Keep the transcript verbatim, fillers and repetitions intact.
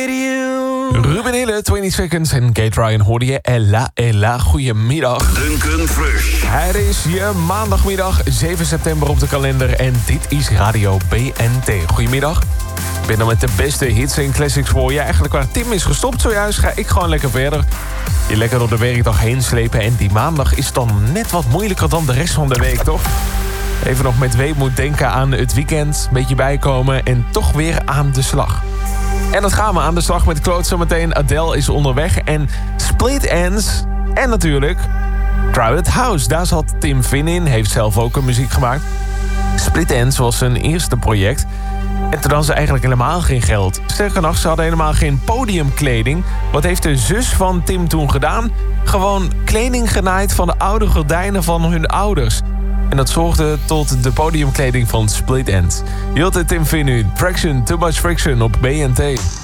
radio. Ruben Hille, twinty seconds en Kate Ryan hoorde je. Ella, Ella, goedemiddag. Duncan Fresh. Het is je maandagmiddag, zeven september op de kalender en dit is Radio B N T. Goedemiddag. Ik ben dan met de beste hits en classics voor je. Eigenlijk waar Tim is gestopt zojuist, ga ik gewoon lekker verder. Je lekker door de werkdag heen slepen en die maandag is dan net wat moeilijker dan de rest van de week, toch? Even nog met weemoed denken aan het weekend, een beetje bijkomen en toch weer aan de slag. En dat gaan we aan de slag met Claude zometeen. Adele is onderweg en Split Enz en natuurlijk Crowded House. Daar zat Tim Finn in, heeft zelf ook een muziek gemaakt. Split Enz was zijn eerste project. En toen hadden ze eigenlijk helemaal geen geld. Sterker nog, ze hadden helemaal geen podiumkleding. Wat heeft de zus van Tim toen gedaan? Gewoon kleding genaaid van de oude gordijnen van hun ouders. En dat zorgde tot de podiumkleding van Split Enz. Je hoort het Tim Finn nu. Fraction, Too Much Friction op B N T.